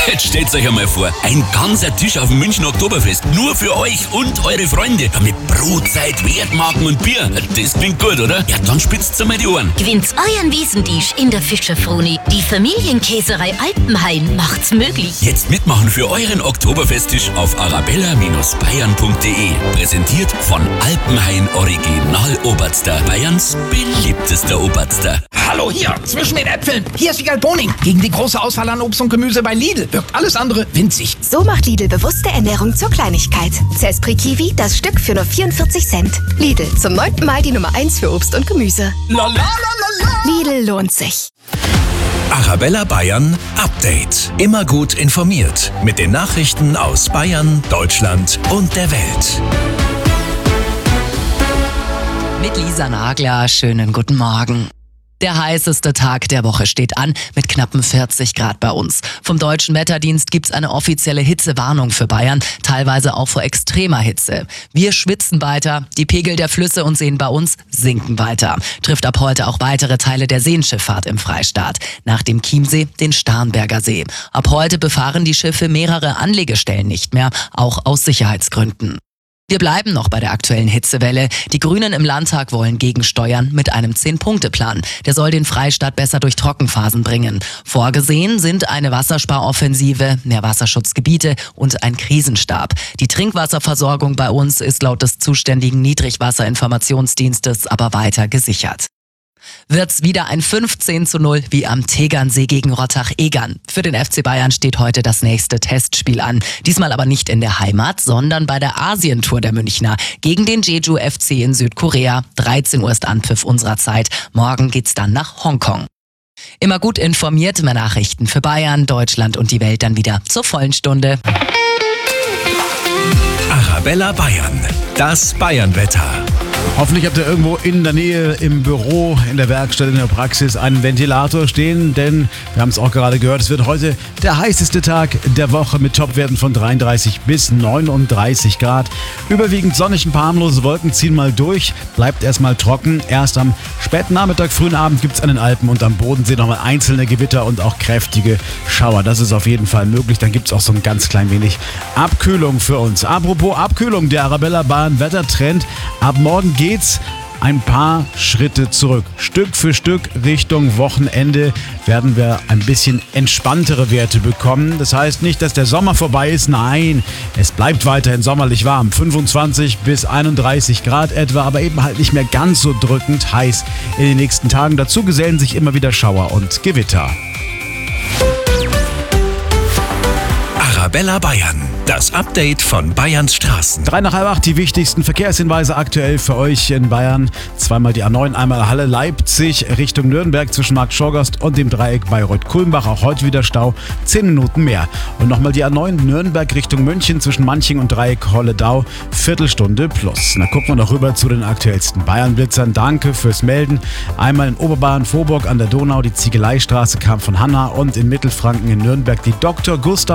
Jetzt stellt euch einmal vor, ein ganzer Tisch auf dem Münchner Oktoberfest. Nur für euch und eure Freunde. Ja, mit Brotzeit, Wertmarken und Bier. Das klingt gut, oder? Ja, dann spitzt's einmal die Ohren. Gewinnt euren Wiesentisch in der Fischerfroni. Die Familienkäserei Alpenhain macht's möglich. Jetzt mitmachen für euren Oktoberfesttisch auf arabella-bayern.de. Präsentiert von Alpenhain Original Oberster. Bayerns beliebtester Oberster. Hallo hier, zwischen den Äpfeln. Hier ist die Galboning. Gegen die große Auswahl an Obst und Gemüse bei Lidl wirkt alles andere winzig. So macht Lidl bewusste Ernährung zur Kleinigkeit. Cespri Kiwi, das Stück für nur 44 Cent. Lidl, zum 9. Mal die Nummer 1 für Obst und Gemüse. La la la la la. Lidl lohnt sich. Arabella Bayern Update. Immer gut informiert mit den Nachrichten aus Bayern, Deutschland und der Welt. Mit Lisa Nagler, schönen guten Morgen. Der heißeste Tag der Woche steht an mit knappen 40 Grad bei uns. Vom Deutschen Wetterdienst gibt's eine offizielle Hitzewarnung für Bayern, teilweise auch vor extremer Hitze. Wir schwitzen weiter, die Pegel der Flüsse und Seen bei uns sinken weiter. Trifft ab heute auch weitere Teile der Seenschifffahrt im Freistaat. Nach dem Chiemsee den Starnberger See. Ab heute befahren die Schiffe mehrere Anlegestellen nicht mehr, auch aus Sicherheitsgründen. Wir bleiben noch bei der aktuellen Hitzewelle. Die Grünen im Landtag wollen gegensteuern mit einem 10-Punkte-Plan. Der soll den Freistaat besser durch Trockenphasen bringen. Vorgesehen sind eine Wassersparoffensive, mehr Wasserschutzgebiete und ein Krisenstab. Die Trinkwasserversorgung bei uns ist laut des zuständigen Niedrigwasserinformationsdienstes aber weiter gesichert. Wird's wieder ein 15:0 wie am Tegernsee gegen Rottach-Egern. Für den FC Bayern steht heute das nächste Testspiel an. Diesmal aber nicht in der Heimat, sondern bei der Asientour der Münchner gegen den Jeju FC in Südkorea. 13 Uhr ist Anpfiff unserer Zeit. Morgen geht's dann nach Hongkong. Immer gut informiert, mehr Nachrichten für Bayern, Deutschland und die Welt dann wieder zur vollen Stunde. Arabella Bayern, das Bayernwetter. Hoffentlich habt ihr irgendwo in der Nähe, im Büro, in der Werkstatt, in der Praxis einen Ventilator stehen, denn wir haben es auch gerade gehört, es wird heute der heißeste Tag der Woche mit Topwerten von 33 bis 39 Grad. Überwiegend sonnig, ein paar harmlose Wolken ziehen mal durch, bleibt erstmal trocken. Erst am späten Nachmittag, frühen Abend gibt es an den Alpen und am Bodensee nochmal einzelne Gewitter und auch kräftige Schauer. Das ist auf jeden Fall möglich, dann gibt es auch so ein ganz klein wenig Abkühlung für uns. Apropos Abkühlung, der Arabella Bayern Wettertrend. Ab morgen geht's ein paar Schritte zurück. Stück für Stück Richtung Wochenende werden wir ein bisschen entspanntere Werte bekommen. Das heißt nicht, dass der Sommer vorbei ist. Nein, es bleibt weiterhin sommerlich warm. 25 bis 31 Grad etwa, aber eben halt nicht mehr ganz so drückend heiß in den nächsten Tagen. Dazu gesellen sich immer wieder Schauer und Gewitter. Arabella Bayern, das Update von Bayerns Straßen. 3 nach halb 8, die wichtigsten Verkehrshinweise aktuell für euch in Bayern. Zweimal die A9, einmal Halle Leipzig Richtung Nürnberg zwischen Markt Schorgast und dem Dreieck Bayreuth-Kulmbach. Auch heute wieder Stau, 10 Minuten mehr. Und nochmal die A9 Nürnberg Richtung München zwischen Manching und Dreieck Holledau, Viertelstunde plus. Na, gucken wir noch rüber zu den aktuellsten Bayern-Blitzern. Danke fürs Melden. Einmal in Oberbayern, Vorburg an der Donau, die Ziegeleistraße kam von Hanna und in Mittelfranken in Nürnberg die Dr. Gustav